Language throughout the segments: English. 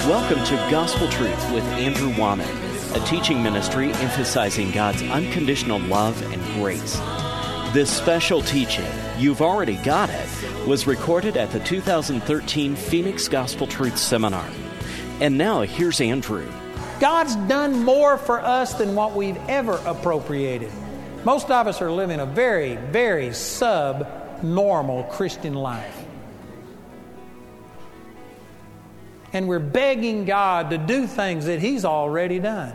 Welcome to Gospel Truth with Andrew Womack, a teaching ministry emphasizing God's unconditional love and grace. This special teaching, You've Already Got It, was recorded at the 2013 Phoenix Gospel Truth Seminar. And now here's Andrew. God's done more for us than what we've ever appropriated. Most of us are living a very, very sub-normal Christian life. And we're begging God to do things that He's already done.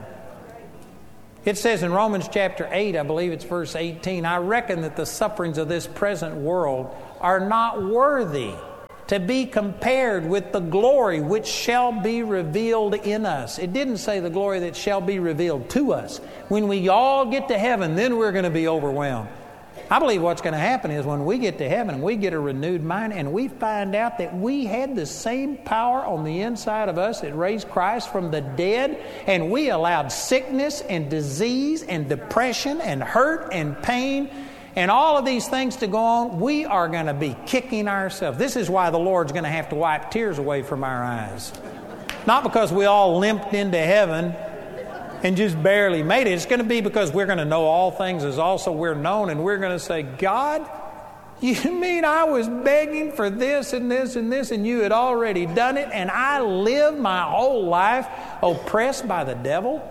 It says in Romans chapter 8, I believe it's verse 18, I reckon that the sufferings of this present world are not worthy to be compared with the glory which shall be revealed in us. It didn't say the glory that shall be revealed to us. When we all get to heaven, then we're going to be overwhelmed. I believe what's going to happen is when we get to heaven, we get a renewed mind and we find out that we had the same power on the inside of us that raised Christ from the dead, and we allowed sickness and disease and depression and hurt and pain and all of these things to go on. We are going to be kicking ourselves. This is why the Lord's going to have to wipe tears away from our eyes. Not because we all limped into heaven and just barely made it. It's going to be because we're going to know all things as also we're known, and we're going to say, God, you mean I was begging for this and this and this, and you had already done it, and I lived my whole life oppressed by the devil?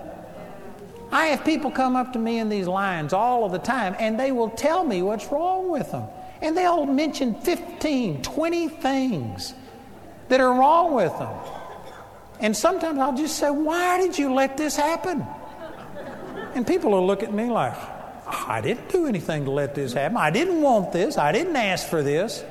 I have people come up to me in these lines all of the time, and they will tell me what's wrong with them. And they'll mention 15, 20 things that are wrong with them. And sometimes I'll just say, why did you let this happen? And people will look at me like, I didn't do anything to let this happen. I didn't want this. I didn't ask for this.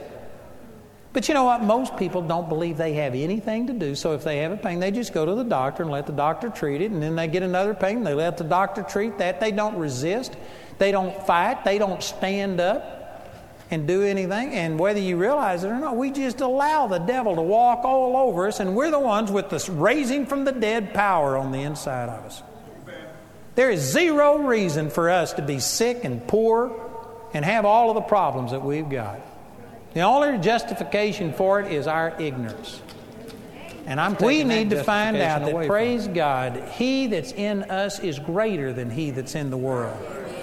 But you know what? Most people don't believe they have anything to do. So if they have a pain, they just go to the doctor and let the doctor treat it. And then they get another pain. They let the doctor treat that. They don't resist. They don't fight. They don't stand up and do anything. And whether you realize it or not, we just allow the devil to walk all over us, and we're the ones with this raising from the dead power on the inside of us. There is zero reason for us to be sick and poor and have all of the problems that we've got. The only justification for it is our ignorance. And we need to find out that, praise God, He that's in us is greater than he that's in the world.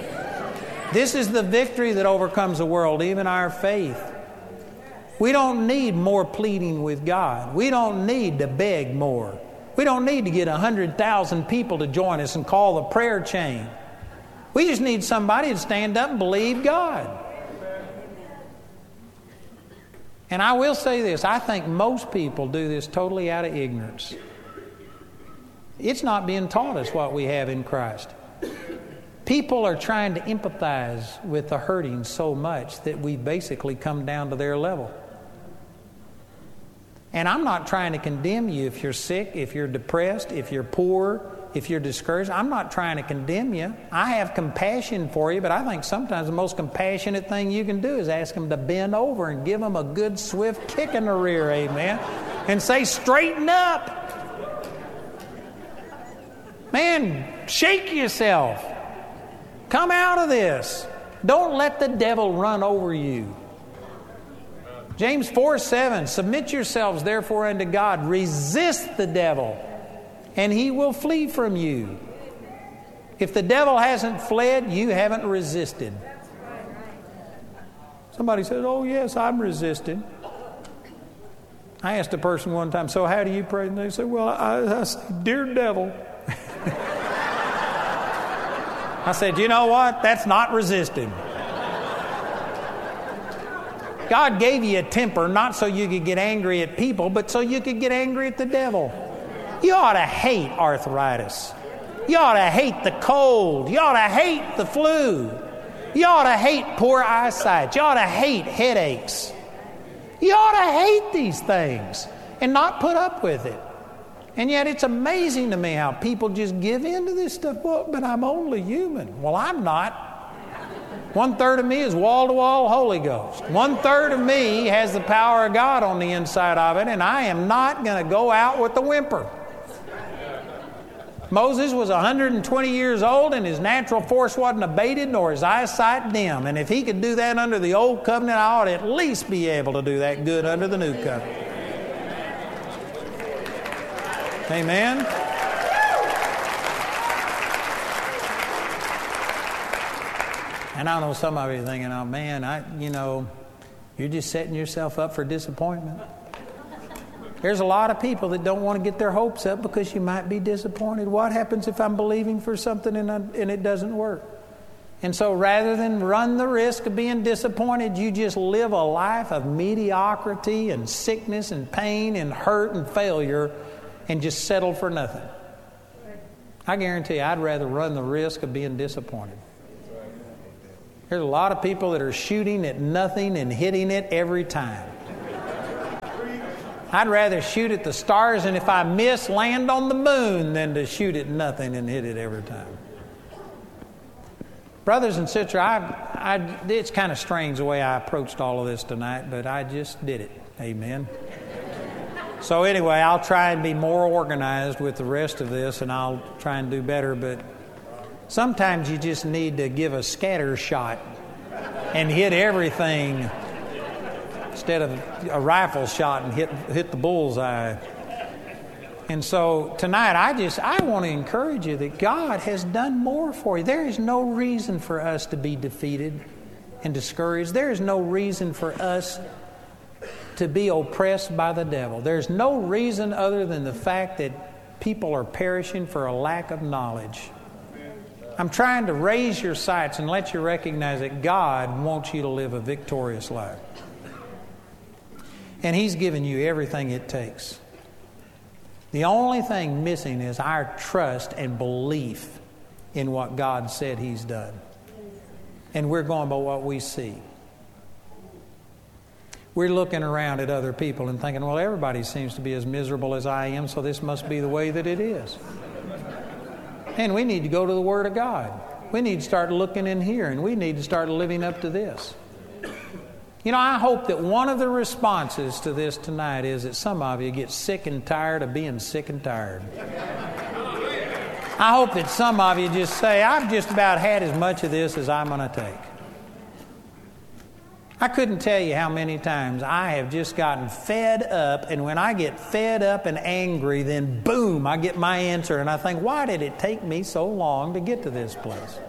This is the victory that overcomes the world, even our faith. We don't need more pleading with God. We don't need to beg more. We don't need to get 100,000 people to join us and call the prayer chain. We just need somebody to stand up and believe God. And I will say this, I think most people do this totally out of ignorance. It's not being taught us what we have in Christ. People are trying to empathize with the hurting so much that we basically come down to their level. And I'm not trying to condemn you if you're sick, if you're depressed, if you're poor, if you're discouraged. I'm not trying to condemn you. I have compassion for you, but I think sometimes the most compassionate thing you can do is ask them to bend over and give them a good swift kick in the rear, amen, and say, straighten up. Man, shake yourself. Come out of this. Don't let the devil run over you. James 4:7, submit yourselves therefore unto God. Resist the devil, and he will flee from you. If the devil hasn't fled, you haven't resisted. Somebody says, oh yes, I'm resisting. I asked a person one time, so how do you pray? And they said, well, I said, dear devil. I said, you know what? That's not resisting. God gave you a temper not so you could get angry at people, but so you could get angry at the devil. You ought to hate arthritis. You ought to hate the cold. You ought to hate the flu. You ought to hate poor eyesight. You ought to hate headaches. You ought to hate these things and not put up with it. And yet it's amazing to me how people just give in to this stuff. Well, but I'm only human. Well, I'm not. 1/3 of me is wall-to-wall Holy Ghost. 1/3 of me has the power of God on the inside of it, and I am not going to go out with the whimper. Moses was 120 years old, and his natural force wasn't abated, nor his eyesight dim. And if he could do that under the old covenant, I ought to at least be able to do that good under the new covenant. Amen. And I know some of you are thinking, oh man, you're just setting yourself up for disappointment. There's a lot of people that don't want to get their hopes up because you might be disappointed. What happens if I'm believing for something and it doesn't work? And so rather than run the risk of being disappointed, you just live a life of mediocrity and sickness and pain and hurt and failure and just settle for nothing. I guarantee you, I'd rather run the risk of being disappointed. There's a lot of people that are shooting at nothing and hitting it every time. I'd rather shoot at the stars and if I miss, land on the moon than to shoot at nothing and hit it every time. Brothers and sisters, it's kind of strange the way I approached all of this tonight, but I just did it. Amen. So anyway, I'll try and be more organized with the rest of this, and I'll try and do better, but sometimes you just need to give a scatter shot and hit everything instead of a rifle shot and hit the bullseye. And so tonight, I want to encourage you that God has done more for you. There is no reason for us to be defeated and discouraged. There is no reason for us to be oppressed by the devil. There's no reason other than the fact that people are perishing for a lack of knowledge. I'm trying to raise your sights and let you recognize that God wants you to live a victorious life. And He's given you everything it takes. The only thing missing is our trust and belief in what God said He's done. And we're going by what we see. We're looking around at other people and thinking, well, everybody seems to be as miserable as I am, so this must be the way that it is. And we need to go to the Word of God. We need to start looking in here, and we need to start living up to this. I hope that one of the responses to this tonight is that some of you get sick and tired of being sick and tired. I hope that some of you just say, I've just about had as much of this as I'm going to take. I couldn't tell you how many times I have just gotten fed up, and when I get fed up and angry, then boom, I get my answer, and I think, why did it take me so long to get to this place?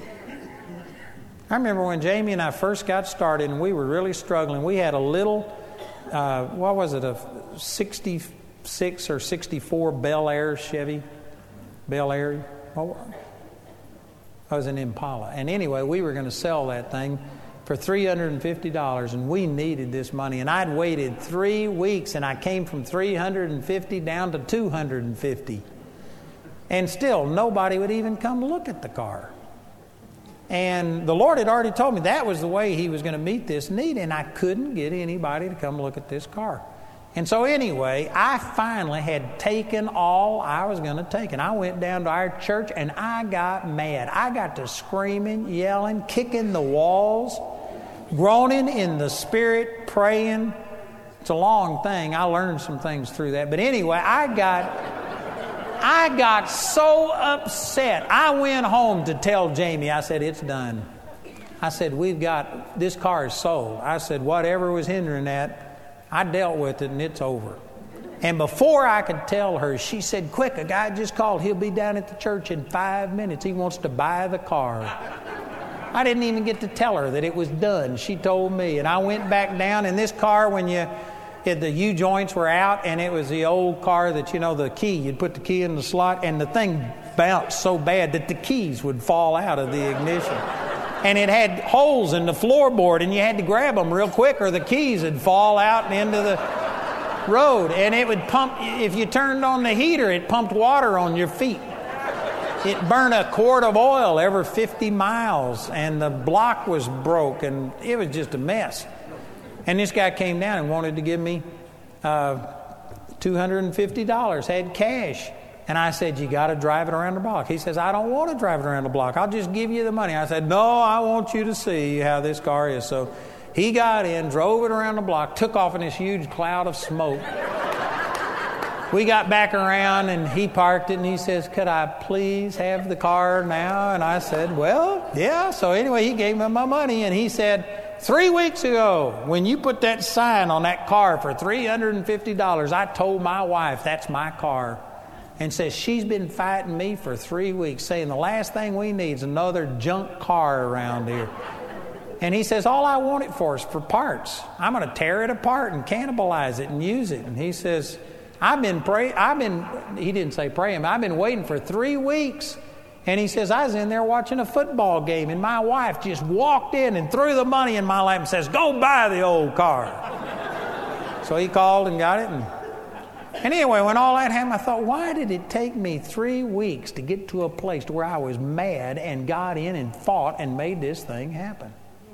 I remember when Jamie and I first got started and we were really struggling. We had a little, a 66 or 64 Bel Air Chevy? Bel Air? Oh, it was an Impala. And anyway, we were going to sell that thing for $350, and we needed this money. And I'd waited 3 weeks, and I came from $350 down to $250. And still, nobody would even come look at the car. And the Lord had already told me that was the way He was going to meet this need, and I couldn't get anybody to come look at this car. And so anyway, I finally had taken all I was going to take, and I went down to our church, and I got mad. I got to screaming, yelling, kicking the walls, groaning in the Spirit, praying. It's a long thing. I learned some things through that. But anyway, I got so upset. I went home to tell Jamie, I said, it's done. I said, this car is sold. I said, whatever was hindering that, I dealt with it and it's over. And before I could tell her, she said, quick, a guy just called. He'll be down at the church in 5 minutes. He wants to buy the car. I didn't even get to tell her that it was done. She told me. And I went back down, and this car, the U-joints were out, and it was the old car that, the key. You'd put the key in the slot, and the thing bounced so bad that the keys would fall out of the ignition. And it had holes in the floorboard, and you had to grab them real quick or the keys would fall out and into the road. And it would pump, if you turned on the heater, it pumped water on your feet. It burned a quart of oil every 50 miles, and the block was broke, and it was just a mess. And this guy came down and wanted to give me $250, had cash. And I said, you got to drive it around the block. He says, I don't want to drive it around the block. I'll just give you the money. I said, no, I want you to see how this car is. So he got in, drove it around the block, took off in this huge cloud of smoke. We got back around, and he parked it, and he says, could I please have the car now? And I said, well, yeah. So anyway, he gave me my money, and he said, 3 weeks ago, when you put that sign on that car for $350, I told my wife, that's my car. and says, she's been fighting me for 3 weeks, saying the last thing we need is another junk car around here. And he says, all I want it for is for parts. I'm going to tear it apart and cannibalize it and use it. And he says, he didn't say praying, I've been waiting for 3 weeks. And he says, I was in there watching a football game, and my wife just walked in and threw the money in my lap and says, go buy the old car. So he called and got it. And anyway, when all that happened, I thought, why did it take me 3 weeks to get to a place to where I was mad and got in and fought and made this thing happen?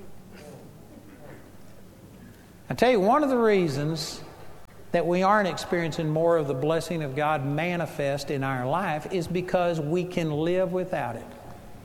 I tell you, one of the reasons that we aren't experiencing more of the blessing of God manifest in our life is because we can live without it.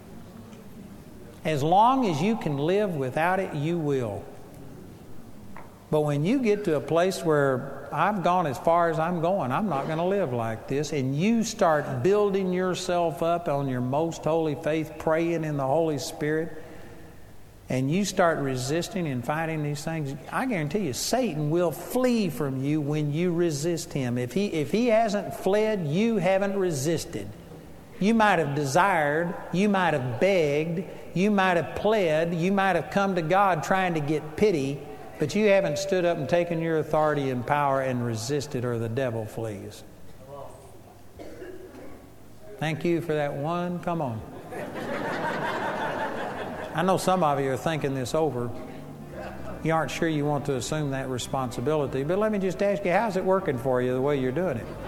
As long as you can live without it, you will. But when you get to a place where I've gone as far as I'm going, I'm not going to live like this, and you start building yourself up on your most holy faith, praying in the Holy Spirit, and you start resisting and fighting these things, I guarantee you, Satan will flee from you when you resist him. If he hasn't fled, you haven't resisted. You might have desired, you might have begged, you might have pled, you might have come to God trying to get pity, but you haven't stood up and taken your authority and power and resisted, or the devil flees. Thank you for that one. Come on. I know some of you are thinking this over. You aren't sure you want to assume that responsibility, but let me just ask you, how's it working for you the way you're doing it?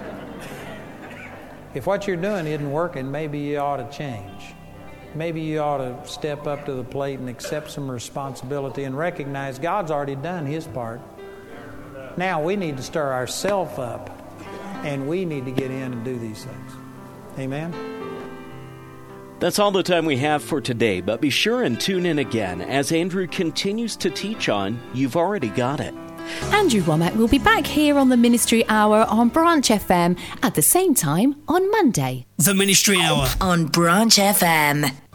If what you're doing isn't working, maybe you ought to change. Maybe you ought to step up to the plate and accept some responsibility and recognize God's already done His part. Now we need to stir ourselves up, and we need to get in and do these things. Amen? That's all the time we have for today, but be sure and tune in again as Andrew continues to teach on You've Already Got It. Andrew Wommack will be back here on the Ministry Hour on Branch FM at the same time on Monday. The Ministry Hour on Branch FM.